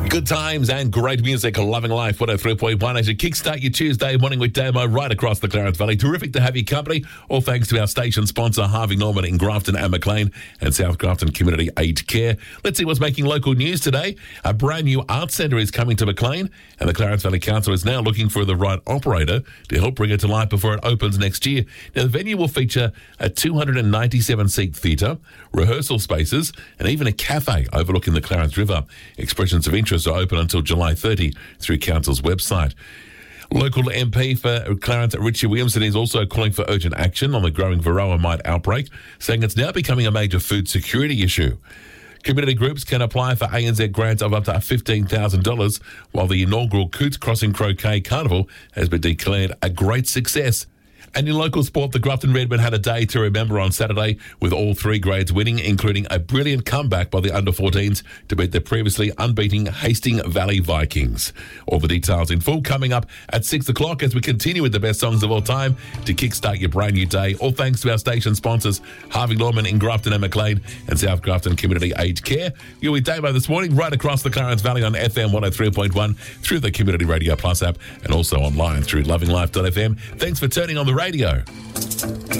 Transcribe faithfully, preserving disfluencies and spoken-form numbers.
Good times and great music, loving life, one oh three point one as you kickstart your Tuesday morning with Damo right across the Clarence Valley. Terrific to have your company, all thanks to our station sponsor, Harvey Norman in Grafton and Maclean and South Grafton Community Aged Care. Let's see what's making local news today. A brand new art centre is coming to Maclean and the Clarence Valley Council is now looking for the right operator to help bring it to life before it opens next year. Now, the venue will feature a two hundred ninety-seven seat theatre, rehearsal spaces and even a cafe overlooking the Clarence River. Expressions of interest are open until July thirtieth through Council's website. Local M P for Clarence, Richie Williamson, is also calling for urgent action on the growing Varroa mite outbreak, saying it's now becoming a major food security issue. Community groups can apply for A N Z grants of up to fifteen thousand dollars, while the inaugural Coots Crossing Croquet Carnival has been declared a great success. And in local sport, the Grafton Redmen had a day to remember on Saturday with all three grades winning, including a brilliant comeback by the under fourteens to beat the previously unbeaten Hastings Valley Vikings. All the details in full coming up at six o'clock as we continue with the best songs of all time to kickstart your brand new day. All thanks to our station sponsors, Harvey Norman in Grafton and Maclean and South Grafton Community Aged Care. You're with Damo this morning right across the Clarence Valley on F M one oh three point one through the Community Radio Plus app and also online through loving life dot f m. Thanks for turning on the radio.